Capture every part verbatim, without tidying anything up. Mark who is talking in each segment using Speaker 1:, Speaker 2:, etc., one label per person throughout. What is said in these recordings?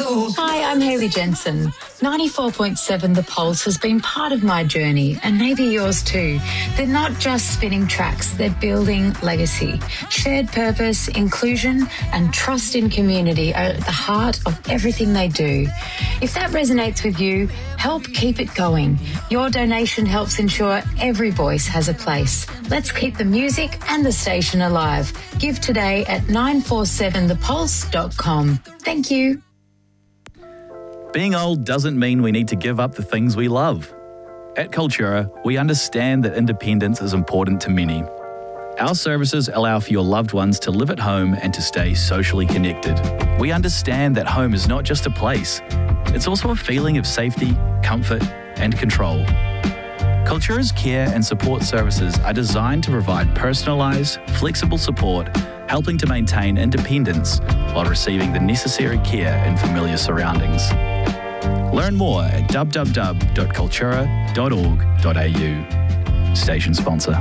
Speaker 1: Hi, I'm Hayley Jensen. ninety-four point seven The Pulse has been part of my journey, and maybe yours too. They're not just spinning tracks, they're building legacy. Shared purpose, inclusion, and trust in community are at the heart of everything they do. If that resonates with you, help keep it going. Your donation helps ensure every voice has a place. Let's keep the music and the station alive. Give today at nine four seven the pulse dot com. Thank you.
Speaker 2: Being old doesn't mean we need to give up the things we love. At Cultura, we understand that independence is important to many. Our services allow for your loved ones to live at home and to stay socially connected. We understand that home is not just a place, it's also a feeling of safety, comfort, and control. Cultura's care and support services are designed to provide personalised, flexible support, helping to maintain independence while receiving the necessary care in familiar surroundings. Learn more at w w w dot cultura dot org dot a u. Station sponsor.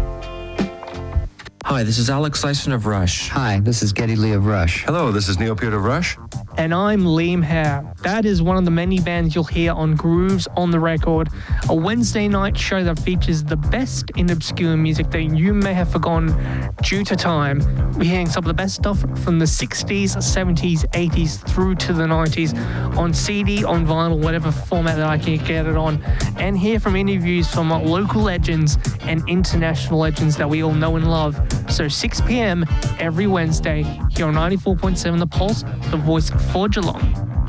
Speaker 3: Hi, this is Alex Lyson of Rush.
Speaker 4: Hi, this is Geddy Lee of Rush.
Speaker 5: Hello, this is Neil Peart of Rush.
Speaker 6: And I'm Liam Howe. That is one of the many bands you'll hear on Grooves on the Record, a Wednesday night show that features the best in obscure music that you may have forgotten due to time. We're hearing some of the best stuff from the sixties, seventies, eighties through to the nineties on C D, on vinyl, whatever format that I can get it on, and hear from interviews from local legends and international legends that we all know and love. So six p.m. every Wednesday here on ninety-four point seven The Pulse, the voice for Geelong.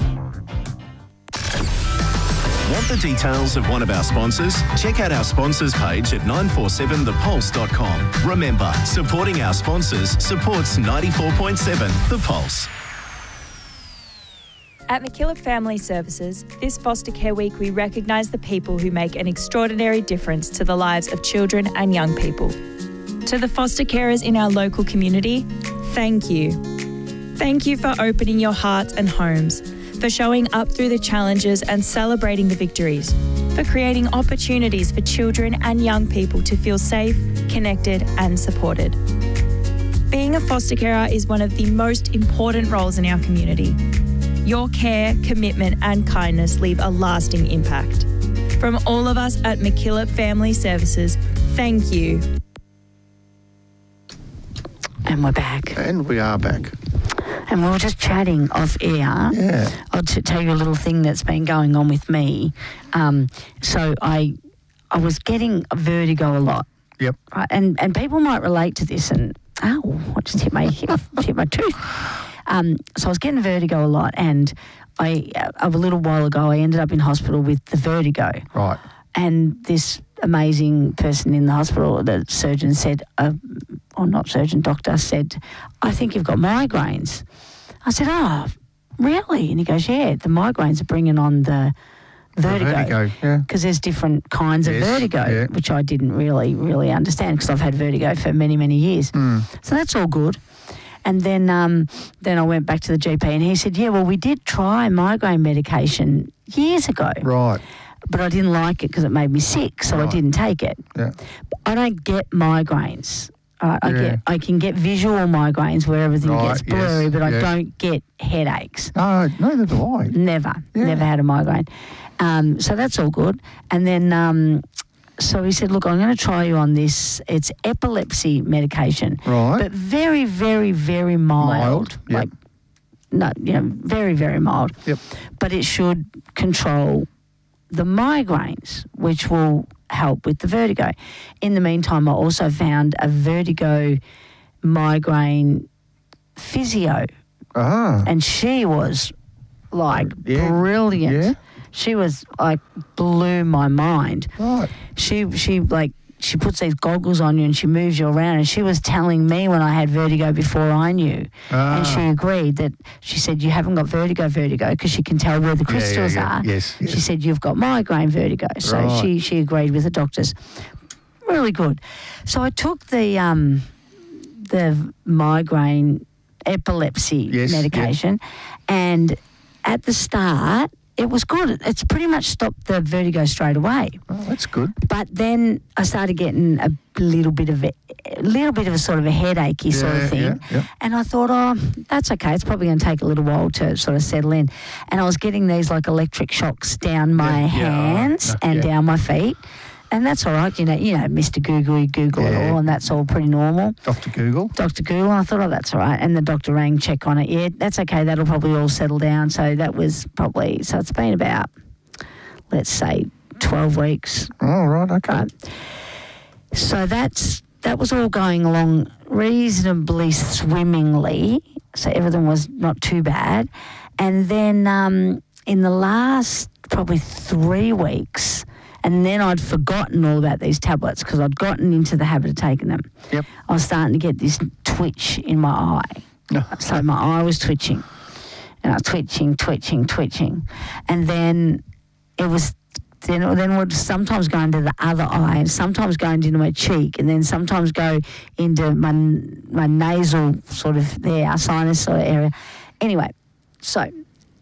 Speaker 7: Want the details of one of our sponsors? Check out our sponsors page at nine four seven the pulse dot com. Remember, supporting our sponsors supports ninety-four point seven The Pulse.
Speaker 8: At MacKillop Family Services, this Foster Care Week we recognise the people who make an extraordinary difference to the lives of children and young people. To the foster carers in our local community, thank you. Thank you for opening your hearts and homes, for showing up through the challenges and celebrating the victories, for creating opportunities for children and young people to feel safe, connected and supported. Being a foster carer is one of the most important roles in our community. Your care, commitment and kindness leave a lasting impact. From all of us at MacKillop Family Services, thank you.
Speaker 9: And we're back.
Speaker 5: And we are back.
Speaker 9: And we were just chatting off air.
Speaker 5: Yeah.
Speaker 9: I'll t- tell you a little thing that's been going on with me. Um, so I I was getting vertigo a lot.
Speaker 5: Yep.
Speaker 9: Right? And and people might relate to this and, oh, I just hit my, hit, hit my tooth. Um, so I was getting vertigo a lot and I, uh, a little while ago, I ended up in hospital with the vertigo.
Speaker 5: Right.
Speaker 9: And this amazing person in the hospital, the surgeon said, uh, or not surgeon, doctor said, I think you've got migraines. I said, oh, really? And he goes, yeah, the migraines are bringing on the vertigo.
Speaker 5: The vertigo, yeah.
Speaker 9: Because there's different kinds
Speaker 5: yes,
Speaker 9: of vertigo,
Speaker 5: yeah.
Speaker 9: which I didn't really, really understand because I've had vertigo for many, many years.
Speaker 5: Mm.
Speaker 9: So that's all good. And then um, then I went back to the G P and he said, yeah, well, we did try migraine medication years ago.
Speaker 5: Right.
Speaker 9: But I didn't like it because it made me sick, so
Speaker 5: right.
Speaker 9: I didn't take it.
Speaker 5: Yeah.
Speaker 9: But I don't get migraines. Uh, I
Speaker 5: yeah.
Speaker 9: get I can get visual migraines where everything
Speaker 5: right,
Speaker 9: gets blurry,
Speaker 5: yes,
Speaker 9: but I
Speaker 5: yeah.
Speaker 9: don't get headaches.
Speaker 5: No, neither do I.
Speaker 9: Never,
Speaker 5: yeah.
Speaker 9: never had a migraine. Um, so that's all good. And then, um, so he said, look, I'm going to try you on this. It's epilepsy medication,
Speaker 5: right?
Speaker 9: But very, very, very mild.
Speaker 5: Mild, yep.
Speaker 9: Like, no, you know, very, very mild.
Speaker 5: Yep.
Speaker 9: But it should control the migraines, which will help with the vertigo. In the meantime, I also found a vertigo migraine physio.
Speaker 5: Ah.
Speaker 9: And she was like
Speaker 5: yeah.
Speaker 9: brilliant.
Speaker 5: Yeah.
Speaker 9: She was like blew my mind.
Speaker 5: Right.
Speaker 9: She she like she puts these goggles on you and she moves you around, and she was telling me when I had vertigo before I knew.
Speaker 5: Ah.
Speaker 9: And she agreed that she said, you haven't got vertigo vertigo because she can tell where the crystals
Speaker 5: yeah, yeah, yeah.
Speaker 9: are.
Speaker 5: Yes, yes.
Speaker 9: She said, you've got migraine vertigo. So
Speaker 5: right.
Speaker 9: she, she agreed with the doctors. Really good. So I took the um the migraine epilepsy
Speaker 5: yes,
Speaker 9: medication, yes. and at the start it was good. It's pretty much stopped the vertigo straight away.
Speaker 5: Oh, that's good.
Speaker 9: But then I started getting a little bit of a, a little bit of a sort of a headachy sort
Speaker 5: Yeah,
Speaker 9: of thing.
Speaker 5: yeah, yeah.
Speaker 9: And I thought, oh, that's okay. It's probably going to take a little while to sort of settle in. And I was getting these like electric shocks down my
Speaker 5: Yeah, yeah,
Speaker 9: hands
Speaker 5: oh,
Speaker 9: and
Speaker 5: yeah.
Speaker 9: down my feet. And that's all right. You know, you know, Mister Google, you Google it
Speaker 5: Yeah.
Speaker 9: all, and that's all pretty normal.
Speaker 5: Doctor Google.
Speaker 9: Doctor Google, and I thought, oh, that's all right. And the doctor rang, check on it. Yeah, that's okay. That'll probably all settle down. So that was probably, so it's been about, let's say, twelve weeks.
Speaker 5: Oh, right, okay.
Speaker 9: Right. So that's that was all going along reasonably swimmingly. So everything was not too bad. And then um, in the last probably three weeks, and then I'd forgotten all about these tablets because I'd gotten into the habit of taking them.
Speaker 5: Yep.
Speaker 9: I was starting to get this twitch in my eye.
Speaker 5: No.
Speaker 9: So my eye was twitching. And I was twitching, twitching, twitching. And then it was, then, then would sometimes go into the other eye and sometimes go into my cheek and then sometimes go into my, my nasal sort of there, sinus sort of area. Anyway, so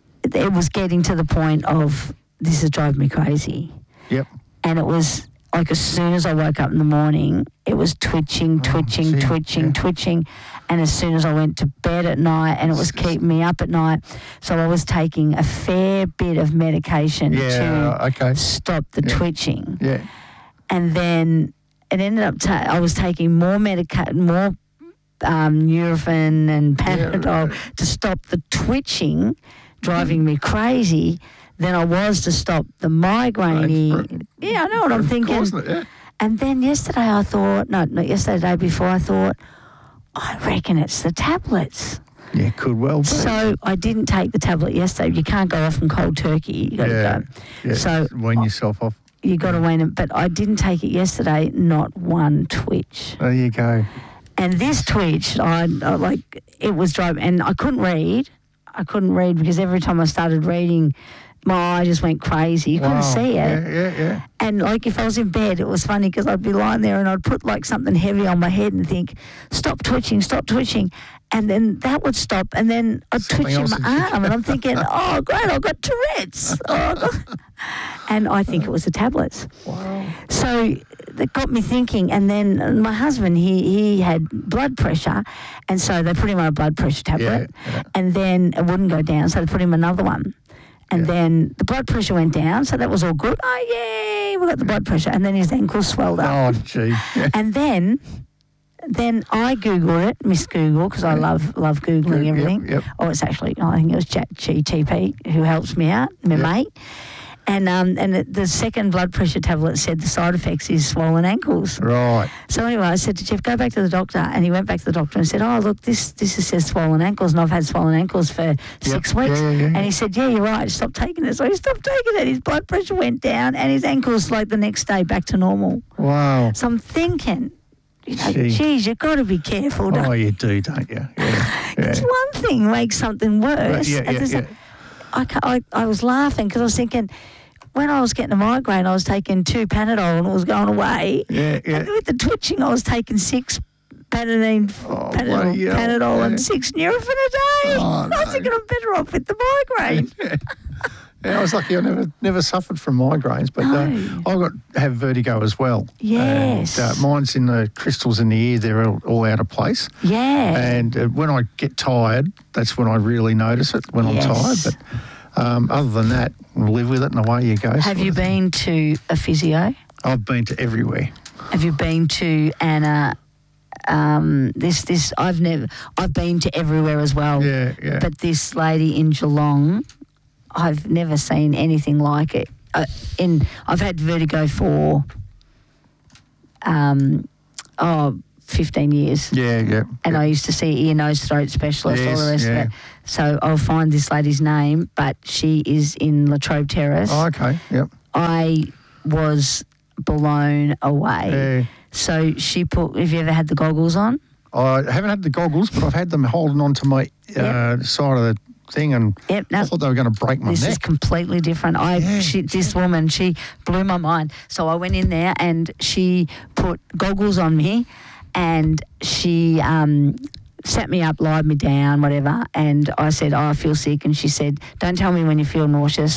Speaker 9: it was getting to the point of this is driving me crazy.
Speaker 5: Yep.
Speaker 9: And it was like as soon as I woke up in the morning, it was twitching, twitching,
Speaker 5: see,
Speaker 9: twitching,
Speaker 5: yeah.
Speaker 9: twitching. And as soon as I went to bed at night, and it was keeping me up at night. So I was taking a fair bit of medication
Speaker 5: Yeah,
Speaker 9: to
Speaker 5: okay.
Speaker 9: stop the
Speaker 5: Yeah.
Speaker 9: twitching.
Speaker 5: Yeah.
Speaker 9: And then it ended up, ta- I was taking more medica- more um, Nurofen and Panadol to stop the twitching, driving me crazy, than I was to stop the migraine.
Speaker 5: Right.
Speaker 9: Yeah, I know what I'm
Speaker 5: Of
Speaker 9: thinking.
Speaker 5: course not, yeah.
Speaker 9: And then yesterday I thought, no, not yesterday, the day before, I thought, I reckon it's the tablets.
Speaker 5: Yeah, could well be.
Speaker 9: So I didn't take the tablet yesterday. You can't go off from cold turkey. You got to
Speaker 5: yeah.
Speaker 9: go.
Speaker 5: yeah.
Speaker 9: So
Speaker 5: wean yourself off.
Speaker 9: you got to wean it. But I didn't take it yesterday, not one twitch.
Speaker 5: There you go.
Speaker 9: And this twitch, I, I like, it was driving, and I couldn't read. I couldn't read because every time I started reading, my eye just went crazy. You couldn't
Speaker 5: Wow.
Speaker 9: see it.
Speaker 5: Yeah, yeah, yeah.
Speaker 9: And like if I was in bed, it was funny because I'd be lying there and I'd put like something heavy on my head and think, stop twitching, stop twitching. And then that would stop and then I'd
Speaker 5: Something
Speaker 9: twitch in
Speaker 5: else
Speaker 9: my
Speaker 5: would-
Speaker 9: arm and I'm thinking, oh, great, I've got Tourette's. Oh, I've got... And I think it was the tablets.
Speaker 5: Wow.
Speaker 9: So that got me thinking. And then my husband, he, he had blood pressure. And so they put him on a blood pressure tablet.
Speaker 5: Yeah, yeah.
Speaker 9: And then it wouldn't go down. So they put him another one. And
Speaker 5: Yeah.
Speaker 9: then the blood pressure went down, so that was all good. Oh, yay, we got the blood pressure. And then his ankle swelled up.
Speaker 5: Oh, gee. Yeah.
Speaker 9: And then then I Googled it, Miss Google, because I love love Googling
Speaker 5: Yep,
Speaker 9: everything.
Speaker 5: yep.
Speaker 9: Oh, it's actually, I think it was Chat G T P who helps me out, my
Speaker 5: Yep.
Speaker 9: mate. And um, and it, the second blood pressure tablet said the side effects is swollen ankles.
Speaker 5: Right.
Speaker 9: So anyway, I said to Jeff, go back to the doctor. And he went back to the doctor and said, oh, look, this this says swollen ankles, and I've had swollen ankles for six
Speaker 5: Yeah,
Speaker 9: weeks.
Speaker 5: yeah, yeah,
Speaker 9: And
Speaker 5: yeah.
Speaker 9: he said, yeah, you're right, stop taking it. So he stopped taking it. His blood pressure went down and his ankles, like the next day, back to normal.
Speaker 5: Wow.
Speaker 9: So I'm thinking, you know,
Speaker 5: Gee.
Speaker 9: geez, you've got to be careful.
Speaker 5: Oh,
Speaker 9: Don't
Speaker 5: you do, don't you? Yeah.
Speaker 9: Because
Speaker 5: yeah.
Speaker 9: one thing makes something worse.
Speaker 5: yeah,
Speaker 9: And
Speaker 5: yeah,
Speaker 9: there's a-
Speaker 5: yeah.
Speaker 9: I, ca- I, I was laughing because I was thinking, when I was getting a migraine, I was taking two Panadol and it was going away.
Speaker 5: Yeah, yeah.
Speaker 9: And with the twitching, I was taking six Panadine,
Speaker 5: Oh,
Speaker 9: Panadol,
Speaker 5: bloody hell,
Speaker 9: Panadol
Speaker 5: yeah.
Speaker 9: and six Nurofen a day.
Speaker 5: Oh,
Speaker 9: I was
Speaker 5: no.
Speaker 9: thinking I'm better off with the migraine.
Speaker 5: Yeah, I was lucky. I never never suffered from migraines, but uh,
Speaker 9: No.
Speaker 5: I've got have vertigo as well.
Speaker 9: Yes.
Speaker 5: And, uh, mine's in the crystals in the ear; they're all, all out of place.
Speaker 9: Yeah.
Speaker 5: And uh, when I get tired, that's when I really notice it. When
Speaker 9: Yes.
Speaker 5: I'm tired, but um, other than that, live with it and away you go.
Speaker 9: Have
Speaker 5: sort
Speaker 9: you
Speaker 5: of thing.
Speaker 9: been to a physio?
Speaker 5: I've been to everywhere.
Speaker 9: Have you been to Anna? Um, this, this, I've never, I've been to everywhere as well.
Speaker 5: Yeah, yeah.
Speaker 9: But this lady in Geelong, I've never seen anything like it. Uh, in, I've had vertigo for, um, oh, fifteen years.
Speaker 5: Yeah, yeah.
Speaker 9: And
Speaker 5: yeah.
Speaker 9: I used to see ear, nose, throat specialist, all
Speaker 5: Yes,
Speaker 9: the rest
Speaker 5: yeah.
Speaker 9: of it. So I'll find this lady's name, but she is in Latrobe Terrace.
Speaker 5: Oh, okay. Yep.
Speaker 9: I was blown away.
Speaker 5: Yeah.
Speaker 9: So she put, have you ever had the goggles on?
Speaker 5: I haven't had the goggles, but I've had them holding on to my uh, side of the thing, and
Speaker 9: Yep, no.
Speaker 5: I thought they were going to break my
Speaker 9: This
Speaker 5: neck.
Speaker 9: is completely different. I
Speaker 5: Yeah.
Speaker 9: she, this woman, she blew my mind. So I went in there and she put goggles on me, and she um, sat me up, lied me down, whatever. And I said, "Oh, I feel sick," and she said, "Don't tell me when you feel nauseous."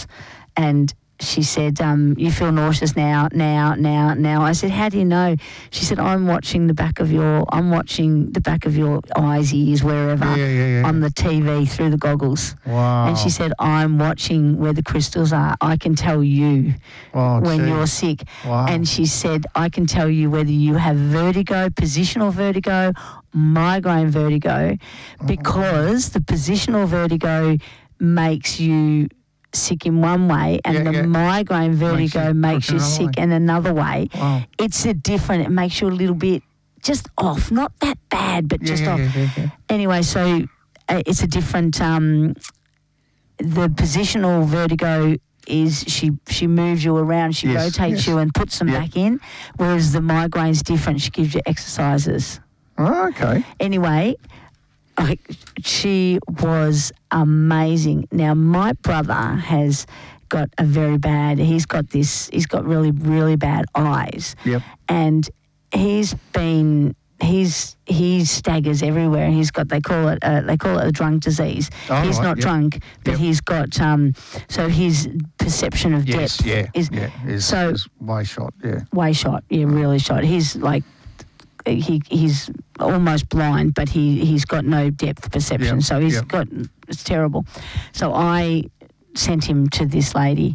Speaker 9: and she said, um, you feel nauseous now, now, now, now. I said, how do you know? She said, I'm watching the back of your, I'm watching the back of your eyes, ears, wherever,
Speaker 5: Yeah, yeah, yeah.
Speaker 9: on the T V through the goggles.
Speaker 5: Wow.
Speaker 9: And she said, I'm watching where the crystals are. I can tell you
Speaker 5: Oh,
Speaker 9: when
Speaker 5: gee.
Speaker 9: you're sick.
Speaker 5: Wow.
Speaker 9: And she said, I can tell you whether you have vertigo, positional vertigo, migraine vertigo, because the positional vertigo makes you sick in one way, and
Speaker 5: Yeah,
Speaker 9: the
Speaker 5: yeah.
Speaker 9: migraine vertigo
Speaker 5: you
Speaker 9: makes you
Speaker 5: crook another
Speaker 9: sick
Speaker 5: way.
Speaker 9: in another way.
Speaker 5: Wow.
Speaker 9: It's a different, it makes you a little bit just off, not that bad, but
Speaker 5: Yeah,
Speaker 9: just
Speaker 5: yeah,
Speaker 9: off.
Speaker 5: yeah, yeah, yeah.
Speaker 9: Anyway, so uh, it's a different, um, the positional vertigo is she she moves you around, she
Speaker 5: Yes,
Speaker 9: rotates
Speaker 5: yes.
Speaker 9: you and puts them
Speaker 5: Yeah.
Speaker 9: back in, whereas the migraine's different, she gives you exercises.
Speaker 5: Oh, okay.
Speaker 9: Anyway, I, she was amazing. Now, my brother has got a very bad, he's got this, he's got really, really bad eyes.
Speaker 5: Yep.
Speaker 9: And he's been, he's, he staggers everywhere. He's got, they call it, uh, they call it a drunk disease.
Speaker 5: Oh,
Speaker 9: he's
Speaker 5: right,
Speaker 9: not
Speaker 5: yep.
Speaker 9: drunk, but
Speaker 5: Yep.
Speaker 9: he's got, um, so his perception of
Speaker 5: Yes,
Speaker 9: depth
Speaker 5: yeah,
Speaker 9: is
Speaker 5: yeah. Is,
Speaker 9: so
Speaker 5: is way shot, yeah.
Speaker 9: way shot. Yeah, really shot. He's like, he he's almost blind, but he he's got no depth perception.
Speaker 5: Yep,
Speaker 9: So he's
Speaker 5: yep.
Speaker 9: got, it's terrible. So I sent him to this lady,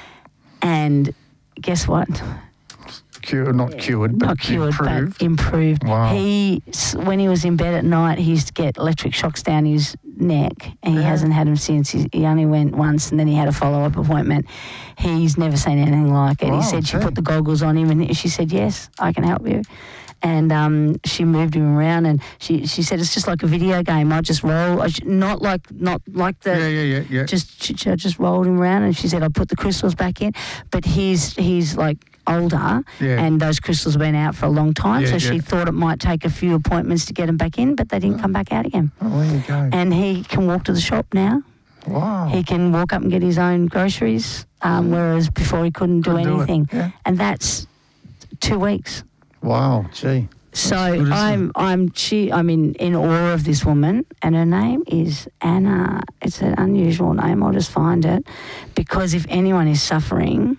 Speaker 9: and guess what?
Speaker 5: Cured, not cured, but
Speaker 9: Not cured,
Speaker 5: improved.
Speaker 9: but improved.
Speaker 5: Wow.
Speaker 9: He, s- when he was in bed at night, he used to get electric shocks down his neck, and he
Speaker 5: Yeah.
Speaker 9: hasn't had them since. He, he only went once, and then he had a follow-up appointment. He's never seen anything like it.
Speaker 5: Wow,
Speaker 9: he said she
Speaker 5: gee.
Speaker 9: put the goggles on him, and she said, yes, I can help you. And um, she moved him around, and she, she said it's just like a video game. I just roll, I sh- not like not like the
Speaker 5: Yeah, yeah, yeah, yeah.
Speaker 9: just she, she just rolled him around, and she said I put the crystals back in, but he's he's like older,
Speaker 5: Yeah.
Speaker 9: and those crystals have been out for a long time,
Speaker 5: Yeah,
Speaker 9: so she
Speaker 5: yeah.
Speaker 9: thought it might take a few appointments to get him back in, but they didn't come back out again.
Speaker 5: Oh, there you go.
Speaker 9: And he can walk to the shop now.
Speaker 5: Wow.
Speaker 9: He can walk up and get his own groceries, um, whereas before he couldn't do
Speaker 5: Couldn't do it,
Speaker 9: anything.
Speaker 5: yeah.
Speaker 9: And that's two weeks.
Speaker 5: Wow, gee.
Speaker 9: So
Speaker 5: good, isn't
Speaker 9: I'm I'm she I'm in, in awe of this woman, and her name is Anna. It's an unusual name. I'll just find it, because if anyone is suffering,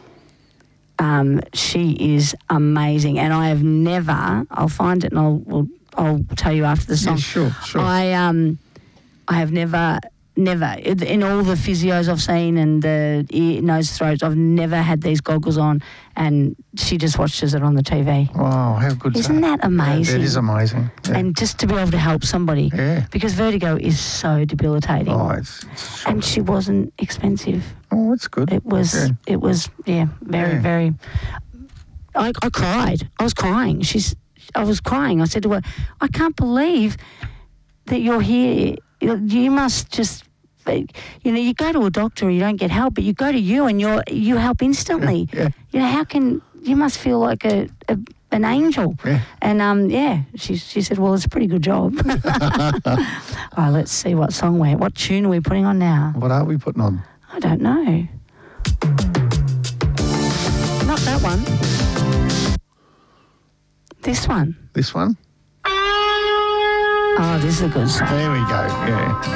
Speaker 9: um, she is amazing. And I have never. I'll find it, and I'll we'll, I'll tell you after the song.
Speaker 5: Yeah, sure, sure.
Speaker 9: I um I have never. Never. In all the physios I've seen and the ear, nose, throats, I've never had these goggles on, and she just watches it on the T V.
Speaker 5: Wow, how good
Speaker 9: Isn't that amazing?
Speaker 5: Yeah, it is amazing. Yeah.
Speaker 9: And just to be able to help somebody,
Speaker 5: Yeah.
Speaker 9: because vertigo is so debilitating.
Speaker 5: Oh, it's, it's
Speaker 9: and she wasn't expensive.
Speaker 5: Oh, that's good.
Speaker 9: It was,
Speaker 5: Yeah.
Speaker 9: it was, yeah, very,
Speaker 5: Yeah.
Speaker 9: very. I, I cried. I was crying. She's, I was crying. I said to her, I can't believe that you're here. You you must just, you know, you go to a doctor and you don't get help, but you go to you and you're you help instantly.
Speaker 5: Yeah.
Speaker 9: You know, how can you must feel like a, a an angel.
Speaker 5: Yeah.
Speaker 9: And um, yeah, she she said, well, it's a pretty good job. All right, let's see what song we're, what tune are we putting on now?
Speaker 5: What are we putting on?
Speaker 9: I don't know. Not that one. This one.
Speaker 5: This one?
Speaker 9: Oh, this is a good song.
Speaker 5: There we go. Yeah.